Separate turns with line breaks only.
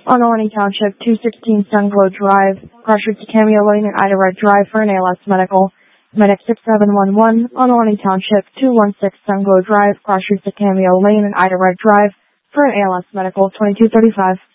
Onalani Township, 216 Sunglow Drive, cross route to Cameo Lane and Ida Red Drive for an ALS medical. Medic 6711, Onalani Township, 216 Sunglow Drive, cross route to Cameo Lane and Ida Red Drive for an ALS medical, 2235.